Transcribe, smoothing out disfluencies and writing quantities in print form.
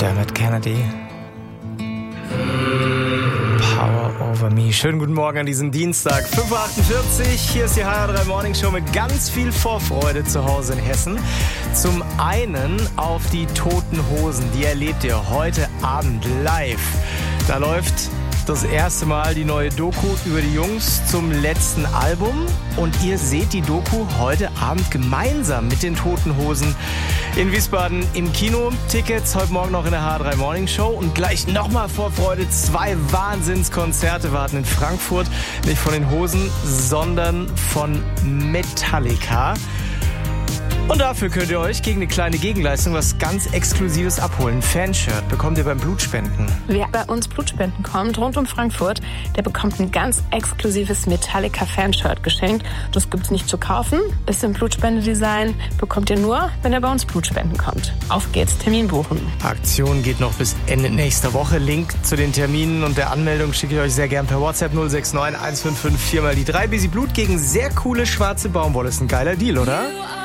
Dermot Kennedy. Power Over Me. Schönen guten Morgen an diesem Dienstag, 5.48 Uhr. Hier ist die HR3 Morning Show mit ganz viel Vorfreude zu Hause in Hessen. Zum einen auf die Toten Hosen. Die erlebt ihr heute Abend live. Da läuft das erste Mal die neue Doku über die Jungs zum letzten Album. Und ihr seht die Doku heute Abend gemeinsam mit den Toten Hosen in Wiesbaden im Kino. Tickets heute Morgen noch in der HR3 Morning Show. Und gleich nochmal Vorfreude. 2 Wahnsinnskonzerte warten in Frankfurt. Nicht von den Hosen, sondern von Metallica. Und dafür könnt ihr euch gegen eine kleine Gegenleistung was ganz Exklusives abholen. Ein Fanshirt bekommt ihr beim Blutspenden. Wer bei uns Blutspenden kommt, rund um Frankfurt, der bekommt ein ganz exklusives Metallica-Fanshirt geschenkt. Das gibt's nicht zu kaufen, ist im Blutspendedesign, bekommt ihr nur, wenn ihr bei uns Blutspenden kommt. Auf geht's, Termin buchen. Aktion geht noch bis Ende nächster Woche. Link zu den Terminen und der Anmeldung schicke ich euch sehr gern per WhatsApp 069 155 4 mal die 3. Busy Blut gegen sehr coole schwarze Baumwolle. Ist ein geiler Deal, oder?